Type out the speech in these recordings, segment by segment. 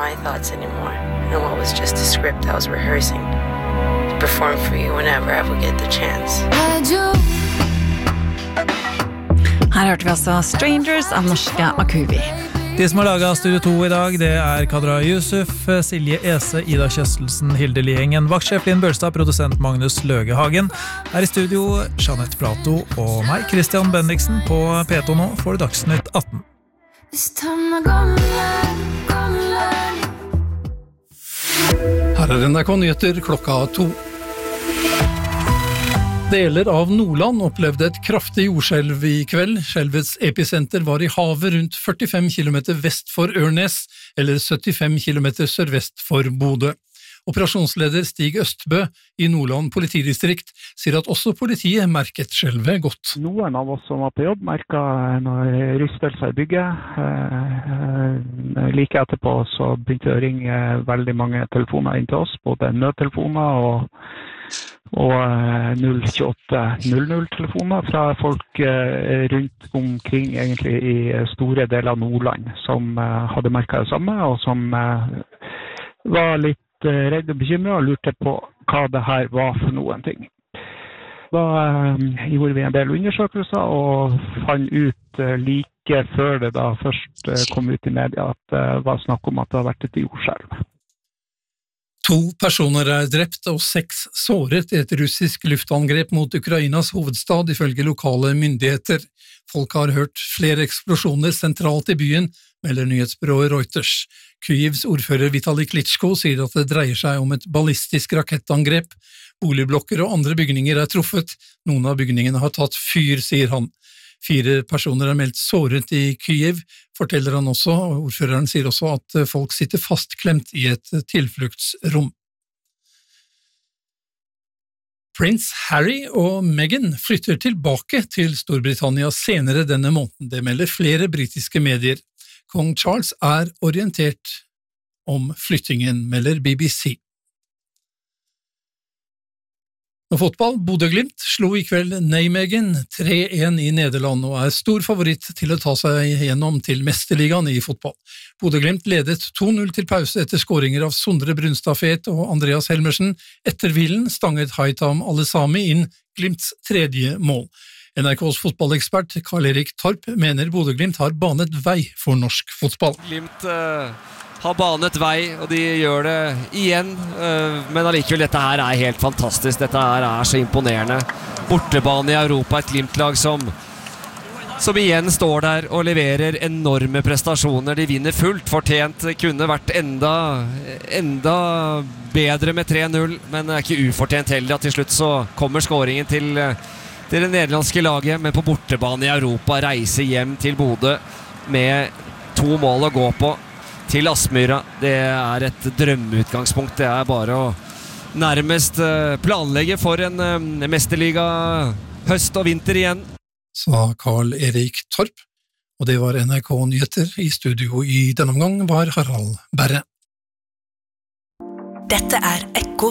my thoughts anymore, and what was just a script I was rehearsing to perform for you whenever I would get the chance. Her hørte vi altså Strangers av norske Akuvi. De som har laget Studio 2 I dag, det Kadra Yusuf, Silje Ese, Ida Kjøstelsen, Hilde Liengen, vaktsjef Linn Børstad, produsent Magnus Løgehagen. Her I studio, Jeanette Plato og meg, Christian Bendiksen, på P2 nå for Dagsnytt 18. Her NRK Nyheter klokka 2. Deler av Nordland opplevde et kraftig jordskjelv I kveld. Skjelvets episenter var I havet rundt 45 kilometer vest for Ørnes, eller 75 kilometer sørvest for Bodø. Operasjonsleder Stig Østbø I Nordland politidistrikt sier at også politiet merket skjelvet godt. Noen av oss som var på jobb merket noen rystelser I bygget. Like etterpå så begynte det å ringe veldig mange telefoner inn til oss, både nødtelefoner og 02800-telefoner fra folk rundt omkring egentlig I store deler av Nordland som hadde merket det samme og som var litt redd og bekymret og lurte på hva det her var for noen ting. Da gjorde vi en del undersøkelser og fant ut like før det da først kom ut I media at det var snakk om at det har vært et jordskjelv. 2 personer drept og 6 såret I et russisk luftangrep mot Ukrainas hovedstad ifølge lokale myndigheter. Folk har hørt flere eksplosjoner sentralt I byen, melder nyhetsbyrået Reuters. Kyivs ordfører Vitali Klitschko sier at det dreier seg om et ballistisk rakettangrep. Boligblokker og andre bygninger truffet. Noen av bygningene har tatt fyr, sier han. 4 personer meldt såret I Kyiv, forteller han også, og ordføreren sier også at folk sitter fastklemt I et tilfluktsrom. Prins Harry og Meghan flytter tilbake til Storbritannia senere denne måneden, det melder flere britiske medier. Kong Charles orientert om flyttingen, melder BBC. Og fotball, Bodø/Glimt slo I kveld Nijmegen 3-1 I Nederland og stor favoritt til å ta seg gjennom til mesterligaen I fotball. Bodø/Glimt ledet 2-0 til pause etter skåringer av Sondre Brunstad-Fet og Andreas Helmersen. Etter hvilen stanget Haitham Alesami inn Glimts 3. mål. NRKs fotballekspert Karl-Erik Torp mener Bodø/Glimt har banet vei for norsk fotball. Glimt har banet vei, og de gjør det igjen, men allikevel dette her helt fantastisk, dette her så imponerende. Bortebane I Europa, et Glimt-lag som igjen står der og leverer enorme prestasjoner. De vinner fullt fortjent, kunne vært enda bedre med 3-0, men ikke ufortjent heller at til slutt så kommer skåringen til det nederlandske laget, men på bortebane I Europa reiser hjem til Bodø med 2 mål å gå på. Til Aspmyra, det et drømmeutgangspunkt, det bare å nærmest planlegge for en mesterliga høst og vinter igjen. Sa Karl-Erik Torp, og det var NRK Nyheter. I studio I denne omgang var Harald Berre. Dette Ekko.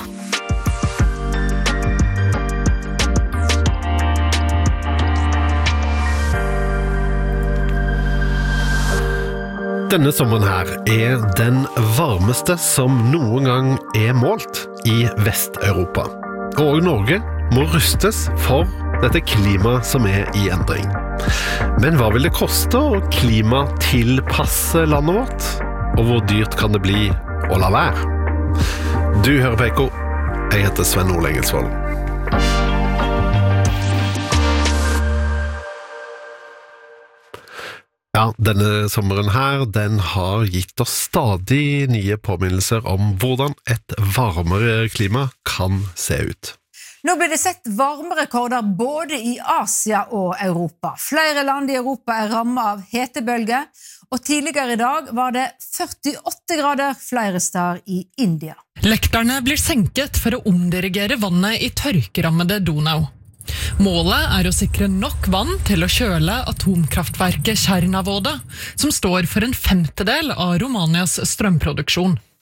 Denne sommeren her den varmeste som noen gang målt I Vest-Europa. Og Norge må rustes for dette klimaet som I endring. Men hva vil det koste å klimatilpasse landet vårt? Og hvor dyrt kan det bli å la være? Du hører på Ekko. Jeg heter Sven Nordlengelsvold. Ja, denne sommeren her, den har gitt oss stadig nye påminnelser om hvordan et varmere klima kan se ut. Nå blir det sett varmerekorder både I Asia og Europa. Flere land I Europa rammet av hetebølge, og tidligere I dag var det 48 grader flere steder I India. Lekterne blir senket for å omdirigere vannet I tørkerammede Donau. Målet å sikre nok vann til å kjøle atomkraftverket Tjernavåda, som står for en 1/5 av Romanias strømproduksjon.